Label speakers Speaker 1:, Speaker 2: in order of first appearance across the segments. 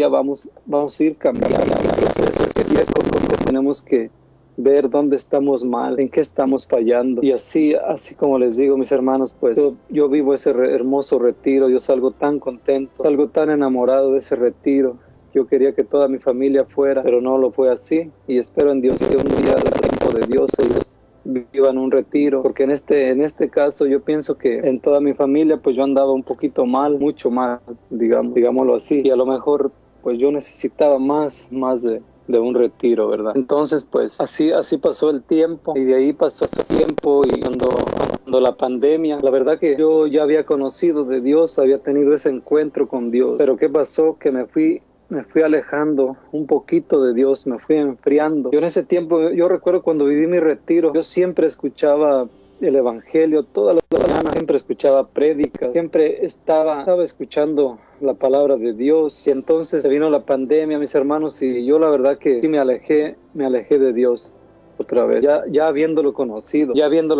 Speaker 1: vamos a ir cambiando. Entonces, es como que tenemos que ver dónde estamos mal, en qué estamos fallando. Y así como les digo, mis hermanos, pues yo vivo ese hermoso retiro, yo salgo tan contento, salgo tan enamorado de ese retiro. Yo quería que toda mi familia fuera, pero no lo fue así. Y espero en Dios que un día, al tiempo de Dios, ellos vivan un retiro, porque en este caso yo pienso que en toda mi familia pues yo andaba un poquito mal, mucho mal, digámoslo así, y a lo mejor pues yo necesitaba más de un retiro, ¿verdad? Entonces pues así pasó el tiempo, y de ahí pasó ese tiempo, y cuando la pandemia, la verdad que yo ya había conocido de Dios, había tenido ese encuentro con Dios, pero ¿qué pasó? Que me fui alejando un poquito de Dios, me fui enfriando. Yo en ese tiempo, yo recuerdo cuando viví mi retiro, yo siempre escuchaba el evangelio todas las mañanas, siempre escuchaba prédicas, siempre estaba escuchando la palabra de Dios. Y entonces se vino la pandemia, mis hermanos, y yo la verdad que sí me alejé de Dios otra vez, ya habiéndolo conocido,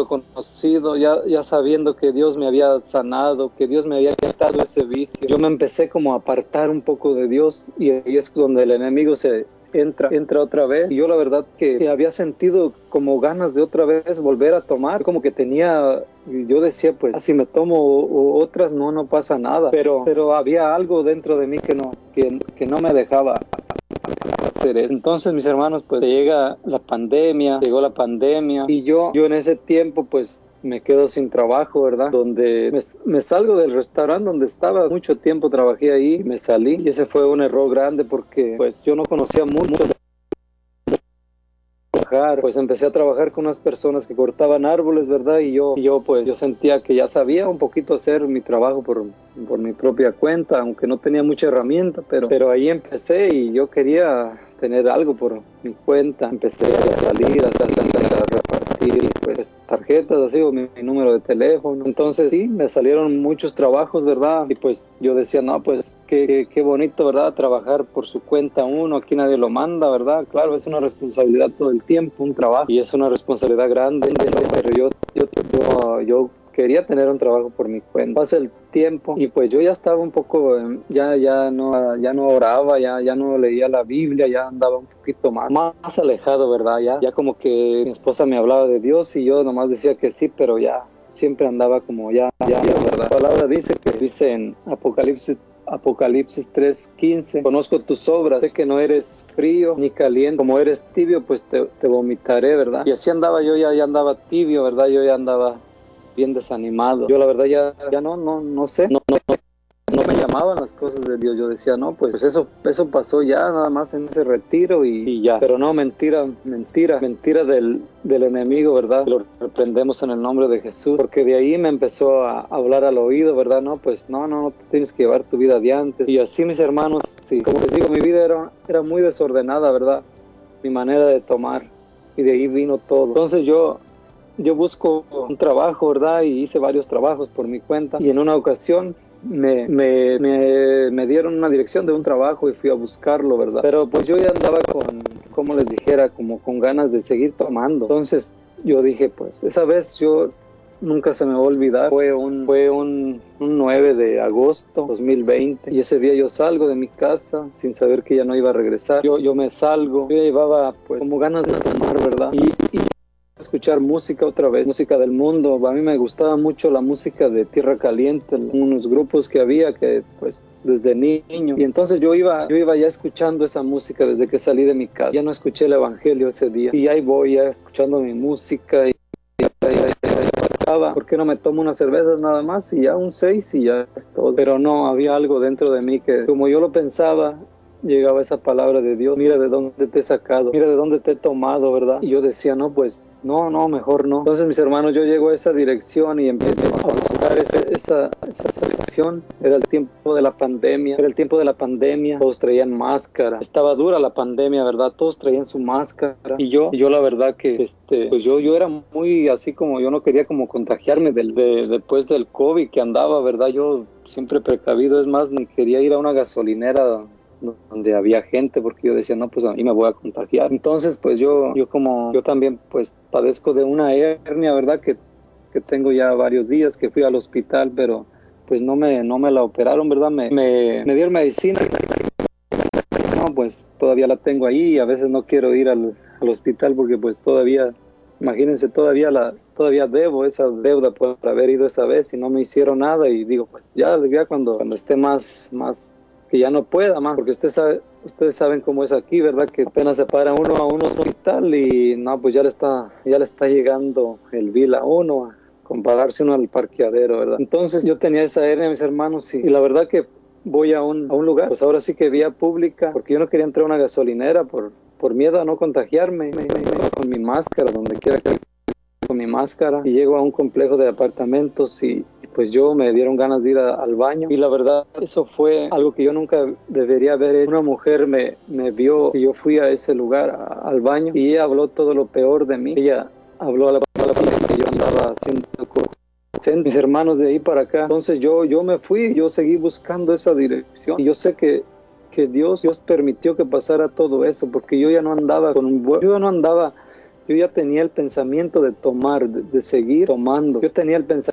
Speaker 1: ya sabiendo que Dios me había sanado, que Dios me había quitado ese vicio. Yo me empecé como a apartar un poco de Dios, y ahí es donde el enemigo entra otra vez. Y yo la verdad que había sentido como ganas de otra vez volver a tomar, como que yo decía pues si me tomo otras no pasa nada, pero había algo dentro de mí que no me dejaba hacer eso. Entonces, mis hermanos, pues llegó la pandemia, y yo en ese tiempo pues me quedo sin trabajo, ¿verdad? Donde me salgo del restaurante donde estaba mucho tiempo, trabajé ahí, me salí, y ese fue un error grande, porque pues yo no conocía mucho de trabajar. Pues empecé a trabajar con unas personas que cortaban árboles, ¿verdad? Y yo sentía que ya sabía un poquito hacer mi trabajo por mi propia cuenta, aunque no tenía mucha herramienta, pero ahí empecé, y yo quería tener algo por mi cuenta. Empecé a salir, a repartir pues tarjetas, así, o mi número de teléfono. Entonces sí, me salieron muchos trabajos, ¿verdad? Y pues yo decía, no, pues qué bonito, ¿verdad? Trabajar por su cuenta uno, aquí nadie lo manda, ¿verdad? Claro, es una responsabilidad todo el tiempo, un trabajo, y es una responsabilidad grande, pero yo quería tener un trabajo por mi cuenta. Pasa el tiempo, y pues yo ya estaba un poco, ya no oraba, ya no leía la Biblia, ya andaba un poquito más alejado, ¿verdad? Ya como que mi esposa me hablaba de Dios, y yo nomás decía que sí, pero ya siempre andaba como ¿verdad? La palabra dice en Apocalipsis 3:15, conozco tus obras, sé que no eres frío ni caliente, como eres tibio, pues te vomitaré, ¿verdad? Y así andaba yo, ya andaba tibio, ¿verdad? Yo ya andaba bien desanimado. Yo la verdad ya no sé, no me llamaban las cosas de Dios. Yo decía, no, pues eso pasó ya nada más en ese retiro, y ya. Pero no, mentira del enemigo, ¿verdad? Lo reprendemos en el nombre de Jesús, porque de ahí me empezó a hablar al oído, ¿verdad? No, pues no, tú tienes que llevar tu vida adiante. Y así, mis hermanos, sí, como les digo, mi vida era muy desordenada, ¿verdad? Mi manera de tomar, y de ahí vino todo. Entonces yo busco un trabajo, ¿verdad? Y hice varios trabajos por mi cuenta, y en una ocasión me dieron una dirección de un trabajo, y fui a buscarlo, ¿verdad? Pero pues yo ya andaba como les dijera, como con ganas de seguir tomando. Entonces yo dije, pues esa vez yo nunca se me va a olvidar. Fue un 9 de agosto 2020, y ese día yo salgo de mi casa sin saber que ya no iba a regresar. Yo me salgo, yo llevaba pues como ganas de tomar, ¿verdad? Y escuchar música otra vez, música del mundo. A mí me gustaba mucho la música de Tierra Caliente, unos grupos que había que pues desde niño, y entonces yo iba ya escuchando esa música desde que salí de mi casa. Ya no escuché el evangelio ese día, y ahí voy ya escuchando mi música, y pensaba, ¿por qué no me tomo unas cervezas nada más, y ya un 6 y ya es todo? Pero no, había algo dentro de mí que, como yo lo pensaba, llegaba esa palabra de Dios: mira de dónde te he sacado, mira de dónde te he tomado, ¿verdad? Y yo decía, no, pues no, mejor no. Entonces, mis hermanos, yo llego a esa dirección y empiezo a buscar esa dirección. Era el tiempo de la pandemia, todos traían máscara, estaba dura la pandemia, ¿verdad? Todos traían su máscara, y yo la verdad que pues yo era muy así, como yo no quería como contagiarme después del COVID que andaba, ¿verdad? Yo siempre precavido, es más, ni quería ir a una gasolinera donde había gente, porque yo decía, no, pues a mí me voy a contagiar. Entonces pues yo también pues padezco de una hernia, ¿verdad? Que tengo ya varios días que fui al hospital, pero pues no me la operaron, ¿verdad? Me dieron medicina pues todavía la tengo ahí y a veces no quiero ir al hospital porque pues todavía, imagínense, todavía debo esa deuda por haber ido esa vez y no me hicieron nada y digo, pues ya cuando esté más que ya no pueda más, porque ustedes saben cómo es aquí, ¿verdad? Que apenas se para uno a un hospital y no, pues ya le está llegando el bill a uno, con pagarse uno al parqueadero, ¿verdad? Entonces yo tenía esa hernia, mis hermanos, y la verdad que voy a un lugar, pues ahora sí que vía pública, porque yo no quería entrar a una gasolinera por miedo a no contagiarme, con mi máscara, donde quiera que con mi máscara, y llego a un complejo de apartamentos y pues yo me dieron ganas de ir al baño y la verdad eso fue algo que yo nunca debería haber hecho. Una mujer me vio y yo fui a ese lugar, al baño, y ella habló todo lo peor de mí. Ella habló a la que yo andaba haciendo mis hermanos de ahí para acá. Entonces yo me fui, yo seguí buscando esa dirección y yo sé que Dios permitió que pasara todo eso, porque yo ya no andaba yo ya tenía el pensamiento de tomar, de seguir tomando. Yo tenía el pensamiento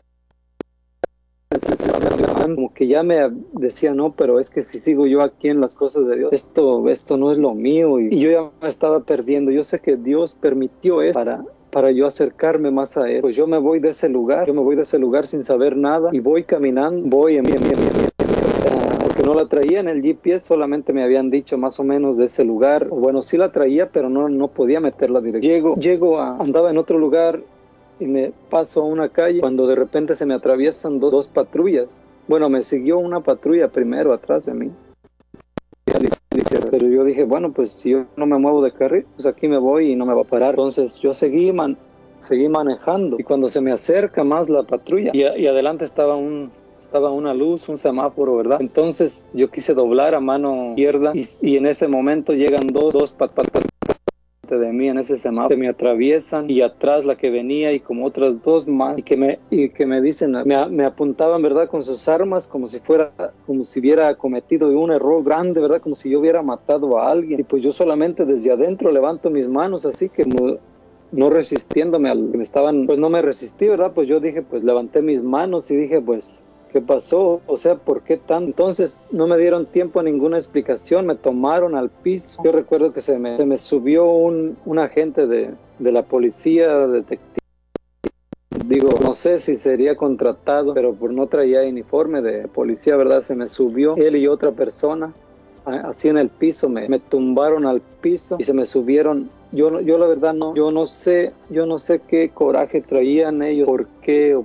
Speaker 1: como que ya me decía, no, pero es que si sigo yo aquí en las cosas de Dios, esto no es lo mío, y yo ya me estaba perdiendo. Yo sé que Dios permitió eso para yo acercarme más a Él. Pues yo me voy de ese lugar sin saber nada y voy caminando, voy porque no la traía en el GPS, solamente me habían dicho más o menos de ese lugar. Bueno, sí la traía, pero no podía meter la dirección. Andaba en otro lugar y me paso a una calle cuando de repente se me atraviesan dos patrullas. Bueno, me siguió una patrulla primero atrás de mí. Pero yo dije, bueno, pues si yo no me muevo de carril, pues aquí me voy y no me va a parar. Entonces yo seguí manejando y cuando se me acerca más la patrulla y adelante estaba una luz, un semáforo, ¿verdad? Entonces yo quise doblar a mano izquierda y en ese momento llegan dos patrullas de mí en ese semáforo, se me atraviesan y atrás la que venía y como otras dos más y que me dicen, me apuntaban, ¿verdad? Con sus armas como si hubiera cometido un error grande, ¿verdad? Como si yo hubiera matado a alguien, y pues yo solamente desde adentro levanto mis manos así que no resistiéndome al que me estaban, pues no me resistí, ¿verdad? Pues yo dije, pues levanté mis manos y dije, pues ¿qué pasó? O sea, ¿por qué tanto? Entonces no me dieron tiempo a ninguna explicación, me tomaron al piso. Yo recuerdo que se me subió un agente de la policía, detective. Digo, no sé si sería contratado, pero por no traía uniforme de policía, ¿verdad? Se me subió él y otra persona, así en el piso, me tumbaron al piso y se me subieron. Yo la verdad yo no sé qué coraje traían ellos, por qué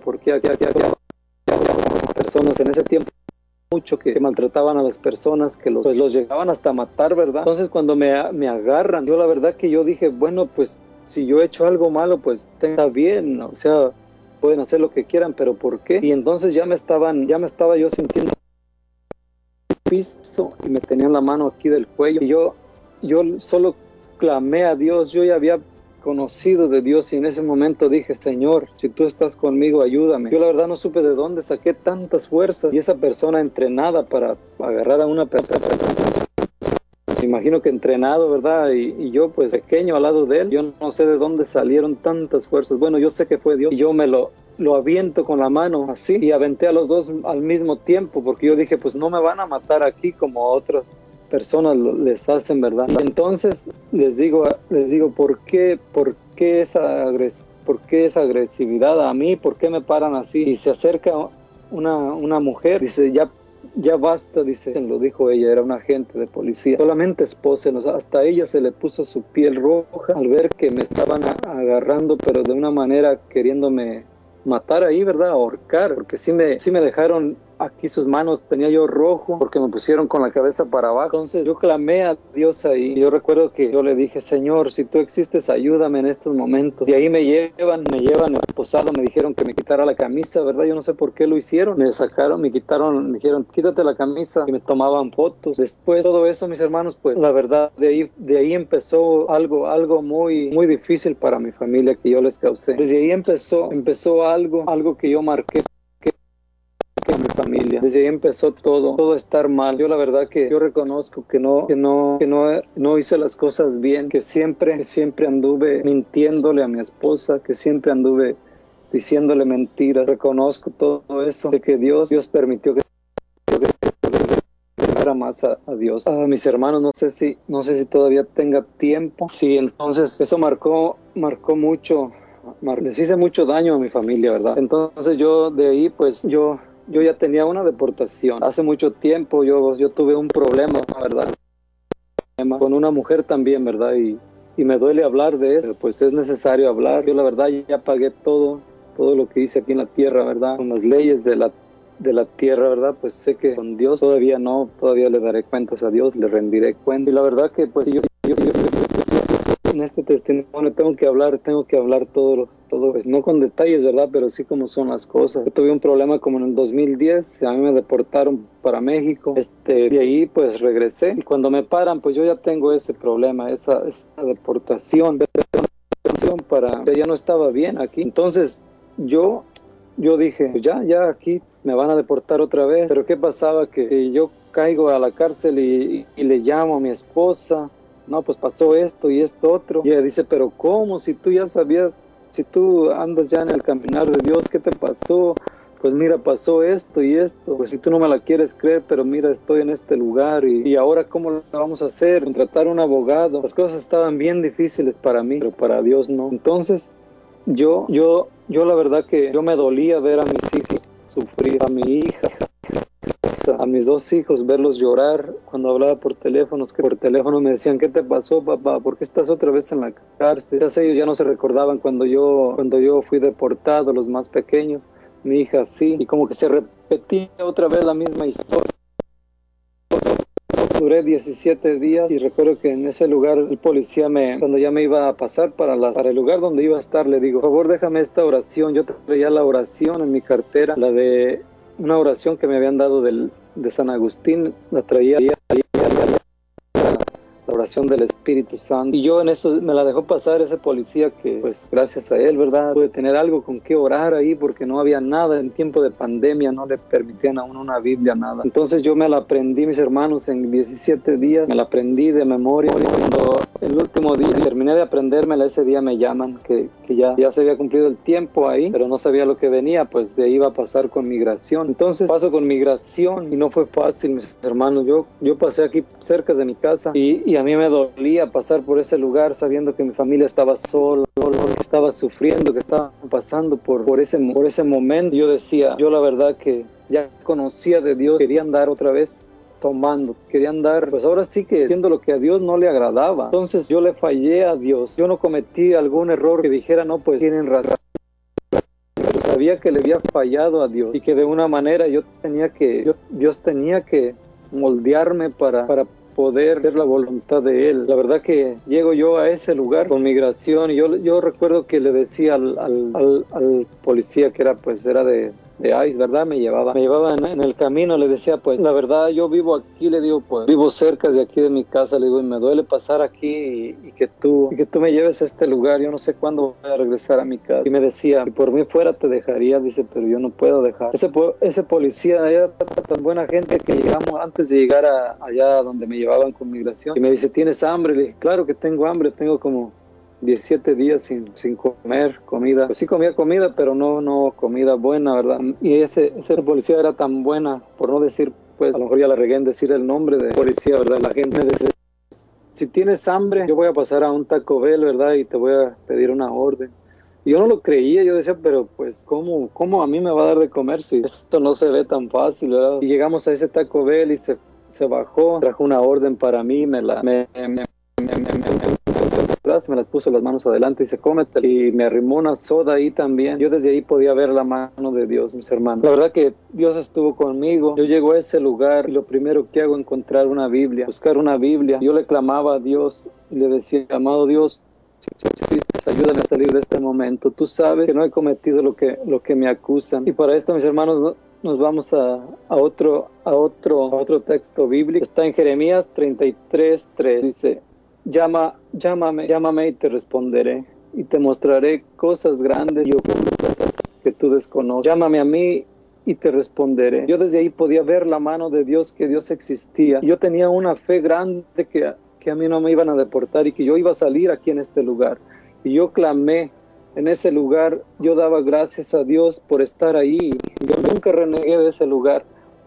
Speaker 1: personas en ese tiempo mucho que maltrataban a las personas, que los llegaban hasta matar, ¿verdad? Entonces cuando me agarran, yo la verdad que yo dije, bueno, pues si yo he hecho algo malo, pues está bien, ¿no? O sea, pueden hacer lo que quieran, pero ¿por qué? Y entonces ya me estaba yo sintiendo el piso y me tenían la mano aquí del cuello y yo solo clamé a Dios. Yo ya había conocido de Dios y en ese momento dije, Señor, si tú estás conmigo, ayúdame. Yo la verdad no supe de dónde saqué tantas fuerzas y esa persona entrenada para agarrar a una persona, me imagino que entrenado, ¿verdad? Y yo pues pequeño al lado de él, yo no sé de dónde salieron tantas fuerzas. Bueno, yo sé que fue Dios y yo me lo aviento con la mano así y aventé a los dos al mismo tiempo porque yo dije, pues no me van a matar aquí como a otras personas les hacen, ¿verdad? Y entonces les digo, ¿por qué esa agresividad a mí? ¿Por qué me paran así? Y se acerca una mujer, dice, ya basta, dice, lo dijo ella, era una agente de policía, solamente espósenos. Hasta ella se le puso su piel roja al ver que me estaban agarrando, pero de una manera queriéndome matar ahí, ¿verdad? Ahorcar, porque sí me dejaron aquí sus manos, tenía yo rojo porque me pusieron con la cabeza para abajo. Entonces yo clamé a Dios ahí. Yo recuerdo que yo le dije, Señor, si tú existes, ayúdame en estos momentos. Y ahí me llevan esposado, me dijeron que me quitara la camisa, ¿verdad? Yo no sé por qué lo hicieron. Me dijeron, quítate la camisa, y me tomaban fotos. Después todo eso, mis hermanos, pues la verdad, de ahí empezó algo muy, muy difícil para mi familia que yo les causé. Desde ahí empezó algo que yo marqué a mi familia. Desde ahí empezó todo a estar mal. Yo la verdad que yo reconozco que no hice las cosas bien, que siempre anduve mintiéndole a mi esposa, que siempre anduve diciéndole mentiras. Reconozco todo eso, de que Dios permitió que acercara más a Dios. A mis hermanos, no sé si todavía tenga tiempo. Sí, entonces eso marcó mucho, les hice mucho daño a mi familia, ¿verdad? Entonces yo de ahí, pues yo ya tenía una deportación. Hace mucho tiempo yo tuve un problema, ¿verdad? Con una mujer también, ¿verdad? Y me duele hablar de eso, pues es necesario hablar. Yo la verdad ya pagué todo lo que hice aquí en la tierra, ¿verdad? Con las leyes de la tierra, ¿verdad? Pues sé que con Dios todavía le daré cuentas a Dios, le rendiré cuentas. Y la verdad que pues yo en este testimonio tengo que hablar todo, pues no con detalles, ¿verdad? Pero sí como son las cosas. Yo tuve un problema como en el 2010, a mí me deportaron para México, de ahí pues regresé, y cuando me paran pues yo ya tengo ese problema, esa deportación para que ya no estaba bien aquí. Entonces yo dije, pues ya aquí me van a deportar otra vez. Pero ¿qué pasaba? Que yo caigo a la cárcel y le llamo a mi esposa. No, pues pasó esto y esto otro. Y ella dice, pero ¿cómo? Si tú ya sabías, si tú andas ya en el caminar de Dios, ¿qué te pasó? Pues mira, pasó esto y esto. Pues si tú no me la quieres creer, pero mira, estoy en este lugar y ahora ¿cómo lo vamos a hacer? Contratar un abogado. Las cosas estaban bien difíciles para mí, pero para Dios no. Entonces, yo la verdad que yo me dolía ver a mis hijos sufrir, a mi hija, a mis dos hijos, verlos llorar cuando hablaba por teléfonos, que por teléfono me decían, ¿qué te pasó, papá? ¿Por qué estás otra vez en la cárcel? Quizás ellos ya no se recordaban cuando yo fui deportado, los más pequeños, mi hija sí, y como que se repetía otra vez la misma historia. Duré 17 días y recuerdo que en ese lugar el policía cuando ya me iba a pasar para el lugar donde iba a estar, le digo, por favor déjame esta oración. Yo traía la oración en mi cartera, la de una oración que me habían dado de San Agustín, la traía ahí, la oración del Espíritu Santo. Y yo en eso me la dejó pasar ese policía, que pues gracias a él, ¿verdad? Pude tener algo con qué orar ahí, porque no había nada en tiempo de pandemia, no le permitían a uno una Biblia, nada. Entonces yo me la aprendí, mis hermanos, en 17 días, me la aprendí de memoria. Cuando el último día terminé de aprendérmela, ese día me llaman, que ya se había cumplido el tiempo ahí, pero no sabía lo que venía, pues de ahí iba a pasar con migración. Entonces paso con migración y no fue fácil, mis hermanos. Yo pasé aquí cerca de mi casa y a mí me dolía pasar por ese lugar sabiendo que mi familia estaba sola, que estaba sufriendo, que estaba pasando por ese momento. Yo decía, yo la verdad que ya conocía de Dios, quería andar otra vez tomando, quería andar, pues ahora sí que haciendo lo que a Dios no le agradaba. Entonces yo le fallé a Dios, yo no cometí algún error que dijera, no, pues tienen razón. Pero sabía que le había fallado a Dios y que de una manera Dios tenía que moldearme para poder hacer la voluntad de Él. La verdad que llego yo a ese lugar con migración y yo recuerdo que le decía al policía que era de ICE, ¿verdad? Me llevaba en el camino, le decía, pues la verdad yo vivo aquí, le digo, pues vivo cerca de aquí de mi casa, le digo, y me duele pasar aquí y que tú me lleves a este lugar, yo no sé cuándo voy a regresar a mi casa. Y me decía, si por mí fuera te dejaría, dice, pero yo no puedo dejar. Ese policía era tan buena gente que llegamos antes de llegar allá donde me llevaban con migración, y me dice, ¿tienes hambre? Le dije, claro que tengo hambre, tengo como 17 días sin comer comida. Pues sí comía comida, pero no comida buena, ¿verdad? Y ese policía era tan buena, por no decir, pues a lo mejor ya la regué en decir el nombre de policía, ¿verdad? La gente me dice, si tienes hambre, yo voy a pasar a un Taco Bell, ¿verdad? Y te voy a pedir una orden. Y yo no lo creía, yo decía, pero pues ¿cómo a mí me va a dar de comer si esto no se ve tan fácil, ¿verdad? Y llegamos a ese Taco Bell y se bajó, trajo una orden para mí, me las puso las manos adelante y se cómete, y me arrimó una soda ahí también. Yo desde ahí podía ver la mano de Dios, mis hermanos. La verdad que Dios estuvo conmigo. Yo llego a ese lugar y lo primero que hago es encontrar una Biblia, buscar una Biblia. Yo le clamaba a Dios y le decía, amado Dios, si existes, ayúdame a salir de este momento. Tú sabes que no he cometido lo que me acusan. Y para esto, mis hermanos, nos vamos a otro texto bíblico. Está en Jeremías 33:3. Dice, Llámame y te responderé, y te mostraré cosas grandes y ocultas que tú desconoces. Llámame a mí y te responderé. Yo desde ahí podía ver la mano de Dios, que Dios existía. Yo tenía una fe grande que a mí no me iban a deportar y que yo iba a salir aquí en este lugar. Y yo clamé en ese lugar, yo daba gracias a Dios por estar ahí. Yo nunca renegué de ese lugar.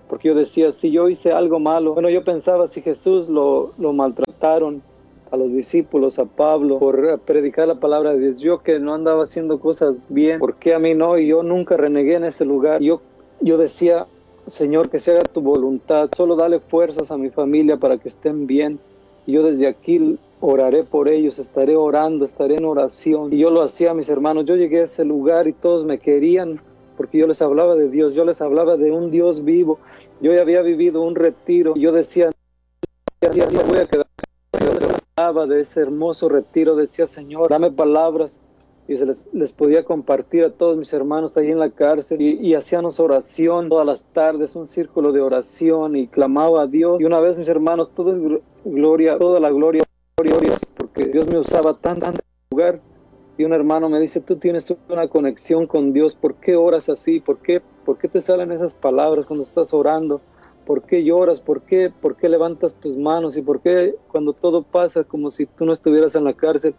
Speaker 1: porque yo decía, si yo hice algo malo, bueno, yo pensaba, si Jesús lo maltrataron a los discípulos, a Pablo, por predicar la palabra de Dios, yo que no andaba haciendo cosas bien, ¿por qué a mí no? Y yo nunca renegué en ese lugar. Yo decía, Señor, que se haga tu voluntad, solo dale fuerzas a mi familia para que estén bien. Y yo desde aquí oraré por ellos, estaré orando, estaré en oración. Y yo lo hacía a mis hermanos. Yo llegué a ese lugar y todos me querían porque yo les hablaba de Dios, yo les hablaba de un Dios vivo. Yo ya había vivido un retiro y yo decía, ya voy a quedar. Yo les hablaba de ese hermoso retiro, decía, Señor, dame palabras. Y les podía compartir a todos mis hermanos ahí en la cárcel y hacíamos oración todas las tardes, un círculo de oración, y clamaba a Dios. Y una vez, mis hermanos, todo es gloria, toda la gloria, porque Dios me usaba tan en lugar. Y un hermano me dice, tú tienes una conexión con Dios, ¿por qué oras así? ¿Por qué te salen esas palabras cuando estás orando? ¿Por qué lloras? ¿Por qué levantas tus manos? ¿Y por qué cuando todo pasa como si tú no estuvieras en la cárcel?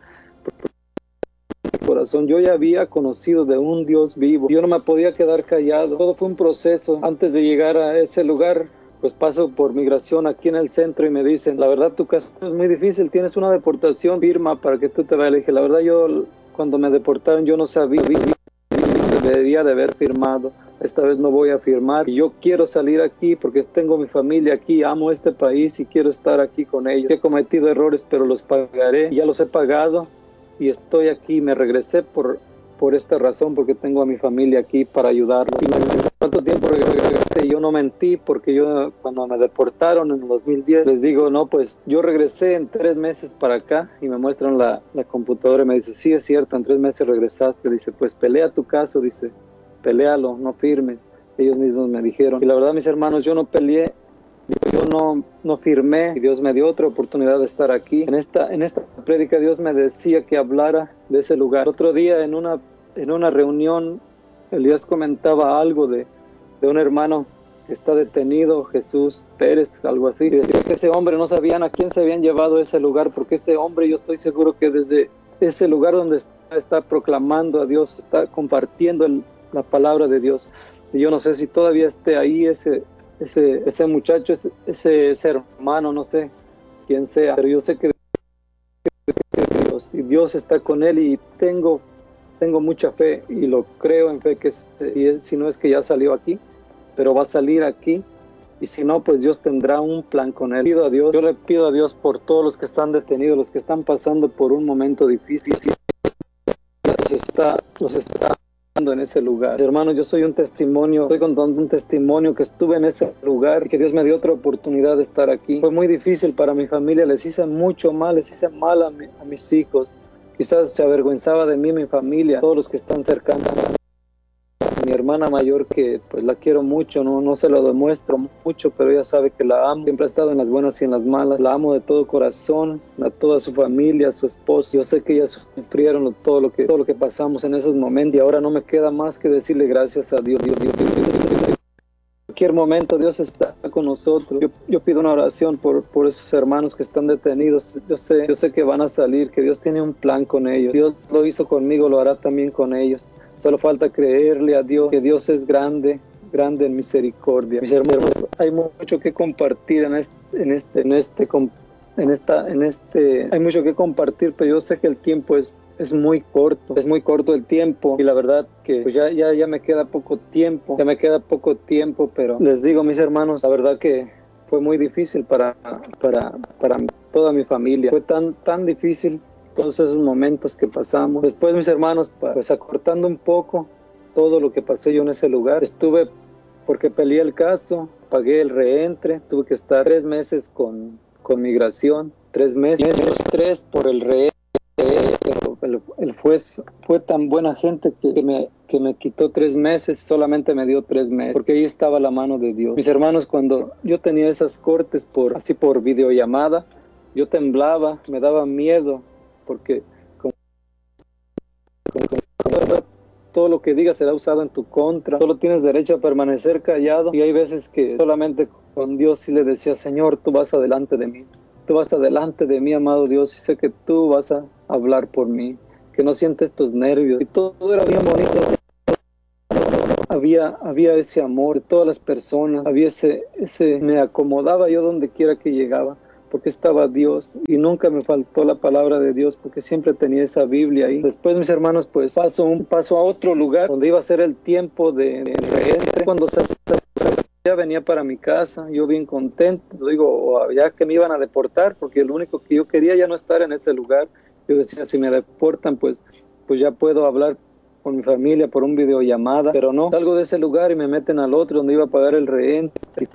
Speaker 1: Corazón, yo ya había conocido de un Dios vivo, yo no me podía quedar callado. Todo fue un proceso. Antes de llegar a ese lugar, pues paso por migración aquí en el centro y me dicen, la verdad tu caso es muy difícil, tienes una deportación, firma para que tú te vayas. Le dije, la verdad yo cuando me deportaron yo no sabía, debería de haber firmado. Esta vez no voy a firmar. Y yo quiero salir aquí porque tengo mi familia aquí, amo este país y quiero estar aquí con ellos. He cometido errores, pero los pagaré. Y ya los he pagado y estoy aquí. Me regresé por esta razón, porque tengo a mi familia aquí para ayudarlos. Y me dice, ¿cuánto tiempo regresé? Yo no mentí, porque yo cuando me deportaron en el 2010, les digo, no, pues yo regresé en 3 meses para acá, y me muestran la computadora y me dice, sí, es cierto, en 3 meses regresaste. Dice, pues pelea tu caso, dice, peléalo, no firmes. Ellos mismos me dijeron. Y la verdad, mis hermanos, yo no peleé, yo no firmé, y Dios me dio otra oportunidad de estar aquí. En esta prédica Dios me decía que hablara de ese lugar. Otro día en una reunión, Elías comentaba algo de un hermano que está detenido, Jesús Pérez, algo así. Y decía que ese hombre no sabían a quién se habían llevado a ese lugar, porque ese hombre, yo estoy seguro que desde ese lugar donde está proclamando a Dios, está compartiendo la palabra de Dios. Y yo no sé si todavía esté ahí ese muchacho, ese hermano, no sé quién sea, pero yo sé que Dios está con él, y tengo mucha fe, y lo creo en fe, que si no es que ya salió aquí, pero va a salir aquí, y si no, pues Dios tendrá un plan con él. Yo le pido a Dios por todos los que están detenidos, los que están pasando por un momento difícil, los está en ese lugar. Hermanos, yo soy un testimonio, estoy contando un testimonio que estuve en ese lugar y que Dios me dio otra oportunidad de estar aquí. Fue muy difícil para mi familia, les hice mucho mal, les hice mal a mis hijos. Quizás se avergüenzaba de mí mi familia, todos los que están cercanos. Mi hermana mayor, que pues la quiero mucho, no se lo demuestro mucho, pero ella sabe que la amo. Siempre ha estado en las buenas y en las malas. La amo de todo corazón, a toda su familia, a su esposo. Yo sé que ellas sufrieron todo lo que pasamos en esos momentos, y ahora no me queda más que decirle gracias a Dios. En cualquier momento Dios está con nosotros. Yo pido una oración por esos hermanos que están detenidos. Yo sé que van a salir, que Dios tiene un plan con ellos. Dios lo hizo conmigo, lo hará también con ellos. Solo falta creerle a Dios, que Dios es grande en misericordia. Mis hermanos, hay mucho que compartir hay mucho que compartir, pero yo sé que el tiempo es muy corto el tiempo, y la verdad que pues ya me queda poco tiempo, pero les digo, mis hermanos, la verdad que fue muy difícil para toda mi familia. Fue tan difícil todos esos momentos que pasamos. Después, mis hermanos, pues acortando un poco todo lo que pasé yo en ese lugar, estuve, porque peleé el caso, pagué el reentre, tuve que estar 3 meses con migración, 3 meses, 3 por el reentre. El juez fue tan buena gente que me quitó 3 meses, solamente me dio 3 meses, porque ahí estaba la mano de Dios. Mis hermanos, cuando yo tenía esas cortes por videollamada, yo temblaba, me daba miedo, porque todo lo que digas será usado en tu contra. Solo tienes derecho a permanecer callado, y hay veces que solamente con Dios sí le decía, Señor, tú vas adelante de mí, amado Dios, y sé que tú vas a hablar por mí, que no sientes tus nervios. Y todo era bien bonito. había ese amor de todas las personas, había me acomodaba yo donde quiera que llegaba, porque estaba Dios y nunca me faltó la palabra de Dios, porque siempre tenía esa Biblia ahí. Después, mis hermanos, pues paso a otro lugar donde iba a ser el tiempo de rehén. Cuando ya venía para mi casa, yo bien contento, digo, ya que me iban a deportar, porque lo único que yo quería ya no estar en ese lugar. Yo decía, si me deportan, pues ya puedo hablar con mi familia por un videollamada, pero no, salgo de ese lugar y me meten al otro donde iba a pagar el rehén,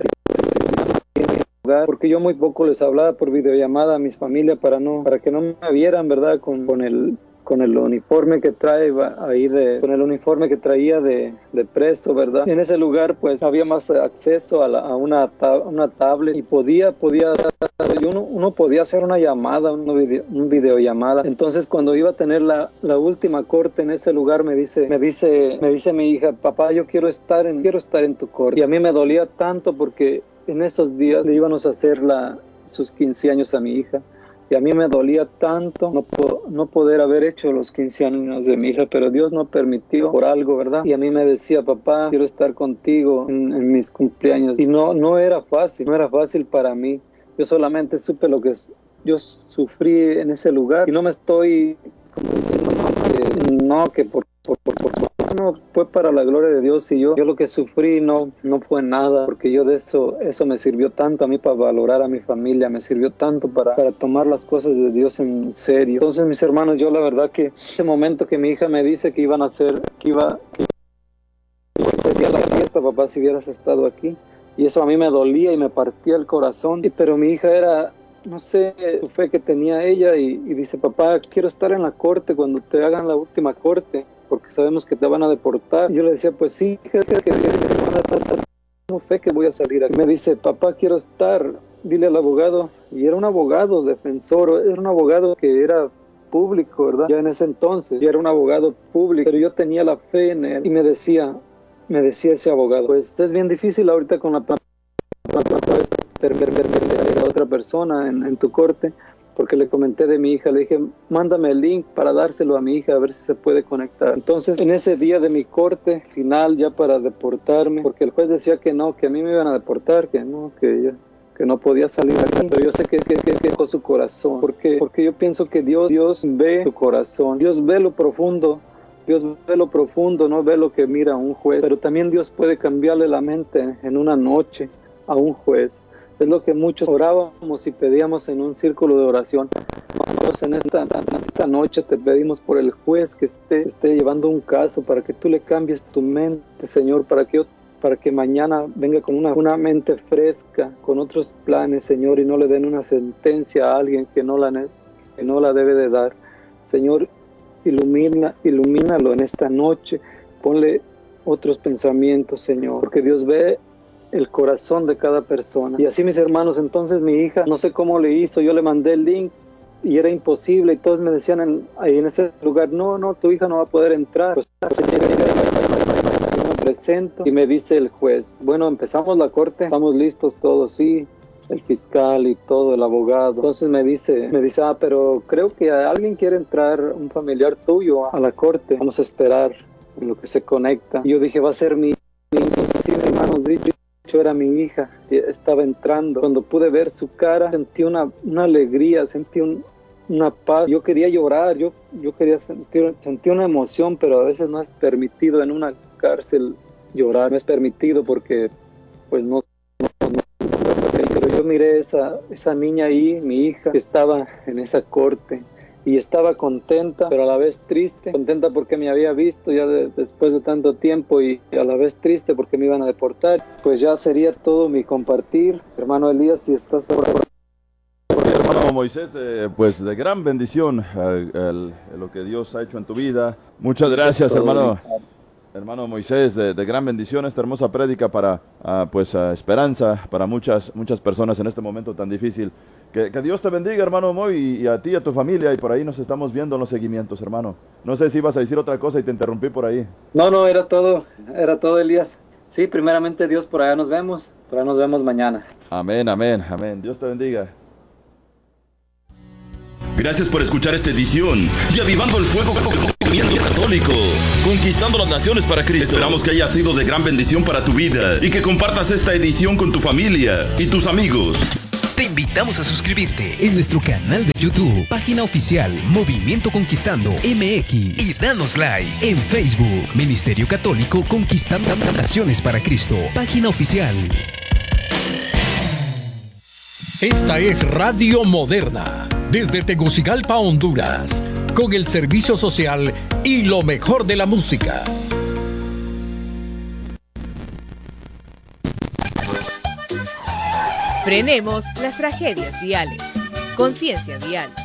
Speaker 1: porque yo muy poco les hablaba por videollamada a mis familias para que no me vieran, ¿verdad? Con el uniforme que con el uniforme que traía de preso, ¿verdad? En ese lugar pues había más acceso a una tablet y uno podía hacer una llamada, un videollamada. Entonces cuando iba a tener la última corte en ese lugar me dice mi hija, papá, yo quiero estar en tu corte. Y a mí me dolía tanto porque en esos días le íbamos a hacer sus 15 años a mi hija. Y a mí me dolía tanto no poder haber hecho los 15 años de mi hija, pero Dios no permitió por algo, ¿verdad? Y a mí me decía, papá, quiero estar contigo en mis cumpleaños. Y no era fácil para mí. Yo solamente supe lo que yo sufrí en ese lugar. Y no me estoy diciendo que no, fue para la gloria de Dios, y yo lo que sufrí no fue nada, porque yo de eso me sirvió tanto a mí para valorar a mi familia, me sirvió tanto para tomar las cosas de Dios en serio. Entonces, mis hermanos, yo la verdad que ese momento que mi hija me dice que iban a hacer, que sería la fiesta, papá, si hubieras estado aquí, y eso a mí me dolía y me partía el corazón, pero mi hija era, no sé, su fe que tenía ella, y dice, papá, quiero estar en la corte cuando te hagan la última corte, porque sabemos que te van a deportar. Y yo le decía, pues sí, que no fe que voy a salir aquí. Me dice, papá, quiero estar, dile al abogado. Y era un abogado defensor, era un abogado que era público, ¿verdad? Ya en ese entonces, ya era un abogado público, pero yo tenía la fe en él. Y me decía ese abogado, pues es bien difícil ahorita con la a otra persona en tu corte, porque le comenté de mi hija, le dije, mándame el link para dárselo a mi hija, a ver si se puede conectar. Entonces, en ese día de mi corte final, ya para deportarme, porque el juez decía que no, que a mí me iban a deportar, que no podía salir aquí, pero yo sé que dejó su corazón, porque yo pienso que Dios ve tu corazón, Dios ve lo profundo, no ve lo que mira un juez, pero también Dios puede cambiarle la mente en una noche a un juez. Es lo que muchos orábamos y pedíamos en un círculo de oración. Nosotros en esta noche te pedimos por el juez que esté llevando un caso, para que tú le cambies tu mente, Señor, para que mañana venga con una mente fresca, con otros planes, Señor, y no le den una sentencia a alguien que no la debe de dar. Señor, ilumínalo en esta noche, ponle otros pensamientos, Señor, porque Dios ve el corazón de cada persona. Y así, mis hermanos, entonces mi hija, no sé cómo le hizo, yo le mandé el link y era imposible, y todos me decían ahí en ese lugar, no, tu hija no va a poder entrar. Pues, yo me presento y me dice el juez, bueno, empezamos la corte, estamos listos todos, sí, el fiscal y todo, el abogado. Entonces me dice, pero creo que alguien quiere entrar, un familiar tuyo, a la corte, vamos a esperar en lo que se conecta. Y yo dije, va a ser mi sí, hermanos, era mi hija, estaba entrando. Cuando pude ver su cara, sentí una alegría, sentí una paz. Yo quería llorar, yo quería sentí una emoción, pero a veces no es permitido en una cárcel llorar, no es permitido porque pues no. Pero yo miré esa niña ahí, mi hija, que estaba en esa corte, y estaba contenta, pero a la vez triste. Contenta porque me había visto ya después de tanto tiempo, y a la vez triste porque me iban a deportar. Pues ya sería todo mi compartir. Hermano Elías, si estás por ahí.
Speaker 2: Hermano Moisés, pues de gran bendición lo que Dios ha hecho en tu vida. Muchas gracias, hermano Moisés, de gran bendición esta hermosa prédica para esperanza para muchas personas en este momento tan difícil. Que Dios te bendiga, hermano Moy, y a ti y a tu familia, y por ahí nos estamos viendo en los seguimientos, hermano. No sé si ibas a decir otra cosa y te interrumpí por ahí.
Speaker 1: No, era todo, Elías. Sí, primeramente Dios, por allá nos vemos mañana.
Speaker 2: Amén. Dios te bendiga.
Speaker 3: Gracias por escuchar esta edición de Avivando el Fuego Movimiento Católico, conquistando las naciones para Cristo. Esperamos que haya sido de gran bendición para tu vida y que compartas esta edición con tu familia y tus amigos.
Speaker 4: Te invitamos a suscribirte en nuestro canal de YouTube, página oficial Movimiento Conquistando MX, y danos like en Facebook, Ministerio Católico Conquistando Naciones para Cristo, página oficial.
Speaker 5: Esta es Radio Moderna, desde Tegucigalpa, Honduras, con el servicio social y lo mejor de la música.
Speaker 6: Frenemos las tragedias viales. Conciencia vial.